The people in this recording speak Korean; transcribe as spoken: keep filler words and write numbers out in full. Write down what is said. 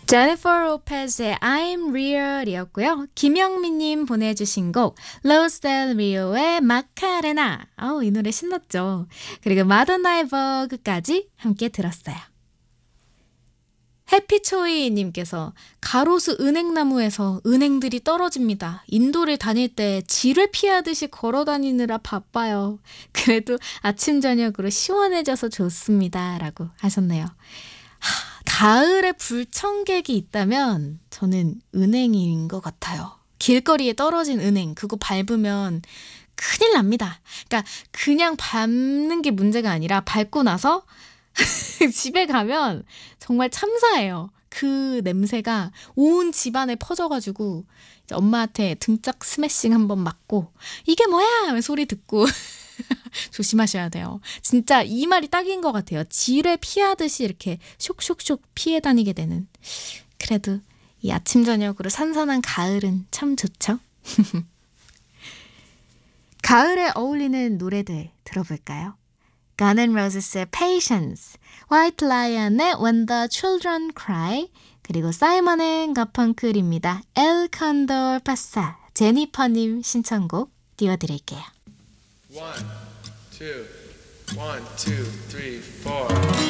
제니퍼 로페즈의 I'm Real이었고요. 김영민님 보내주신 곡 Los Del Rio의 마카레나. 아우, 이 노래 신났죠. 그리고 마더나이버그까지 함께 들었어요. 해피초이님께서 가로수 은행나무에서 은행들이 떨어집니다. 인도를 다닐 때 지뢰 피하듯이 걸어다니느라 바빠요. 그래도 아침 저녁으로 시원해져서 좋습니다. 라고 하셨네요. 하, 가을에 불청객이 있다면 저는 은행인 것 같아요. 길거리에 떨어진 은행, 그거 밟으면 큰일 납니다. 그러니까 그냥 밟는 게 문제가 아니라 밟고 나서 집에 가면 정말 참사예요. 그 냄새가 온 집안에 퍼져가지고 이제 엄마한테 등짝 스매싱 한번 맞고 이게 뭐야? 하면 소리 듣고 조심하셔야 돼요. 진짜 이 말이 딱인 것 같아요. 지뢰 피하듯이 이렇게 쇽쇽쇽 피해 다니게 되는. 그래도 이 아침 저녁으로 선선한 가을은 참 좋죠. 가을에 어울리는 노래들 들어볼까요? Guns N' Roses의 Patience, White Lion의 When the Children Cry, 그리고 사이먼 앤 가펑클입니다. El Condor Pasa. 제니퍼님 신청곡 띄워드릴게요. One, two, one, two, three, four.